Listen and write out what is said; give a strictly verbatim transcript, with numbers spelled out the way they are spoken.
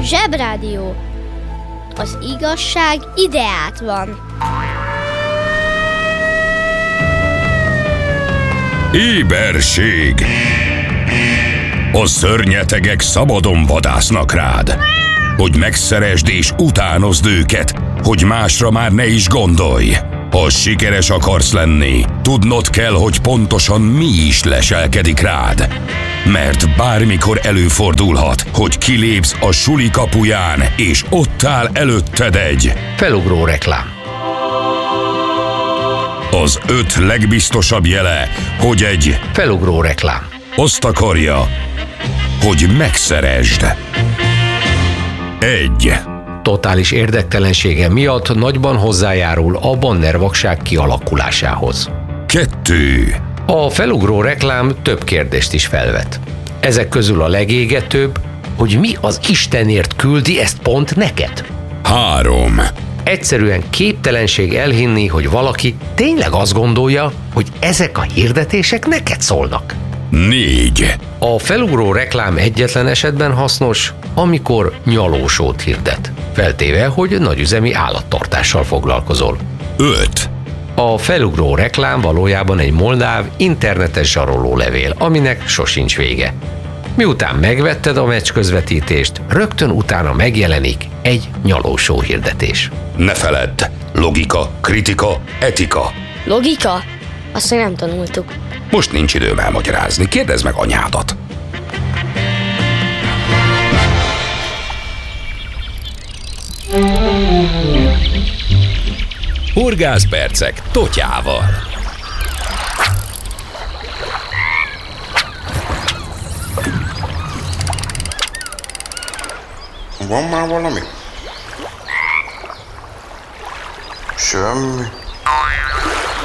Zsebrádió. Az igazság ideát van. Éberség! A szörnyetegek szabadon vadásznak rád, hogy megszeresd és utánozd őket, hogy másra már ne is gondolj. Ha sikeres akarsz lenni, tudnod kell, hogy pontosan mi is leselkedik rád. Mert bármikor előfordulhat, hogy kilépsz a suli kapuján, és ott áll előtted egy felugró reklám. Az öt legbiztosabb jele, hogy egy felugró reklám azt akarja, hogy megszeresd. Egy. Totális érdektelensége miatt nagyban hozzájárul a bannervakság kialakulásához. Kettő. A felugró reklám több kérdést is felvet. Ezek közül a legégetőbb, hogy mi az Istenért küldi ezt pont neked? Három. Egyszerűen képtelenség elhinni, hogy valaki tényleg azt gondolja, hogy ezek a hirdetések neked szólnak. Négy. A felugró reklám egyetlen esetben hasznos, amikor nyalósót hirdet. Feltéve, hogy nagyüzemi állattartással foglalkozol. Öt. A felugró reklám valójában egy moldáv internetes zsarolólevél, aminek sosincs vége. Miután megvetted a meccs közvetítést, rögtön utána megjelenik egy nyalósó hirdetés. Ne feledd! Logika, kritika, etika. Logika? Azt még nem tanultuk. Most nincs időm elmagyarázni, kérdezd meg anyádat. Horgászpercek Totyával. Van már valami? Semmi.